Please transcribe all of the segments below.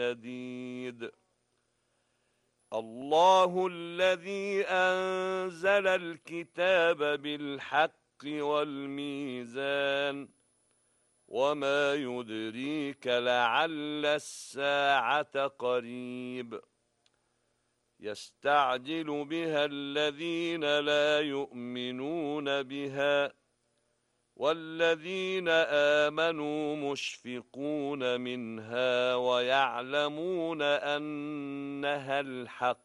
شديد. الله الذي أنزل الكتاب بالحق والميزان وما يدريك لعل الساعة قريب يستعجل بها الذين لا يؤمنون بها والذين آمنوا مشفقون منها ويعلمون أنها الحق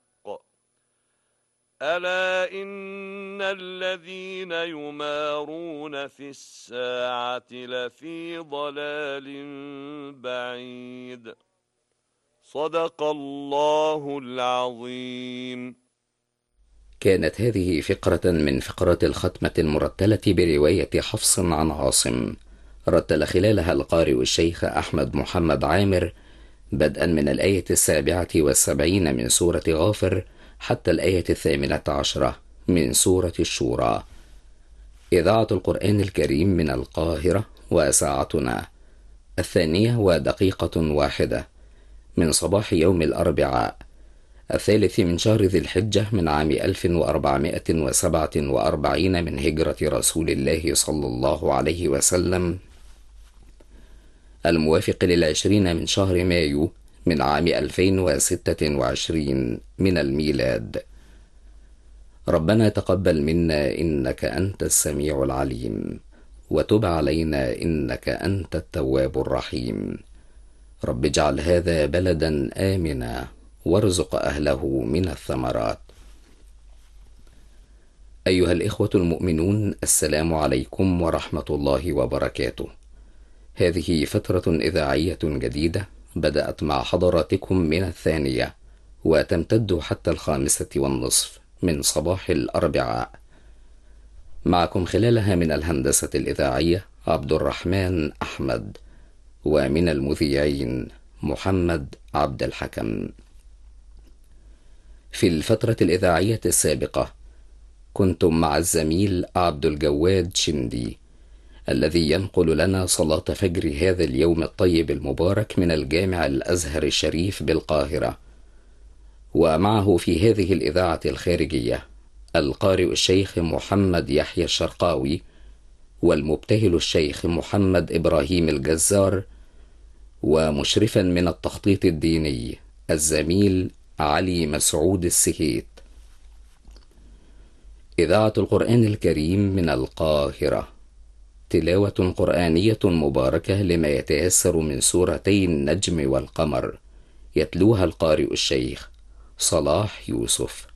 ألا إن الذين يمارون في الساعة لفي ضلال بعيد. صدق الله العظيم. كانت هذه فقرة من فقرات الختمة المرتلة برواية حفص عن عاصم، رتل خلالها القارئ الشيخ أحمد محمد عامر بدءا من الآية 77 من سورة غافر حتى الآية 18 من سورة الشورى. إذاعة القرآن الكريم من القاهرة، وساعتنا 2:01 من صباح يوم الأربعاء 3 من شهر ذي الحجة من عام 1447 من هجرة رسول الله صلى الله عليه وسلم، الموافق 20 من شهر مايو من عام 2026 من الميلاد. ربنا تقبل منا إنك أنت السميع العليم، وتب علينا إنك أنت التواب الرحيم. رب اجعل هذا بلدا آمنا وارزق أهله من الثمرات. أيها الإخوة المؤمنون، السلام عليكم ورحمة الله وبركاته. هذه فترة إذاعية جديدة بدأت مع حضراتكم من 2 وتمتد حتى 5:30 من صباح الأربعاء. معكم خلالها من الهندسة الإذاعية عبد الرحمن أحمد، ومن المذيعين محمد عبد الحكم. في الفترة الإذاعية السابقة كنتم مع الزميل عبد الجواد شندي الذي ينقل لنا صلاة فجر هذا اليوم الطيب المبارك من الجامع الأزهر الشريف بالقاهرة، ومعه في هذه الإذاعة الخارجية القارئ الشيخ محمد يحيى الشرقاوي، والمبتهل الشيخ محمد إبراهيم الجزار، ومشرفا من التخطيط الديني الزميل علي مسعود السهيت. إذاعة القرآن الكريم من القاهرة، تلاوة قرآنية مباركة لما يتيسر من سورتي النجم والقمر، يتلوها القارئ الشيخ صلاح يوسف.